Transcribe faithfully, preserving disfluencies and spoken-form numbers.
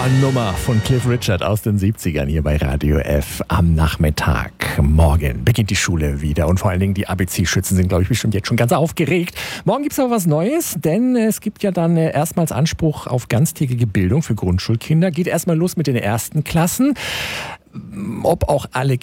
Nummer von Cliff Richard aus den siebzigern hier bei Radio F am Nachmittag. Morgen beginnt die Schule wieder und vor allen Dingen die A B C-Schützen sind, glaube ich, bestimmt jetzt schon ganz aufgeregt. Morgen gibt es aber was Neues, denn es gibt ja dann erstmals Anspruch auf ganztägige Bildung für Grundschulkinder. Geht erstmal los mit den ersten Klassen. Ob auch alle